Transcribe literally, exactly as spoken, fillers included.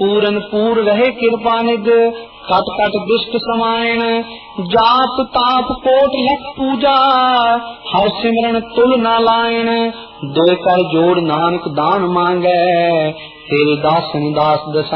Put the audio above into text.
पूरन पूर रहे कृपा निध कट कट दुष्ट समायन जाप ताप कोट लख पूजा हर सिमरन तुल ना लायन दो कर जोड़ नानक दान मांगे तेरे दासन दास दसा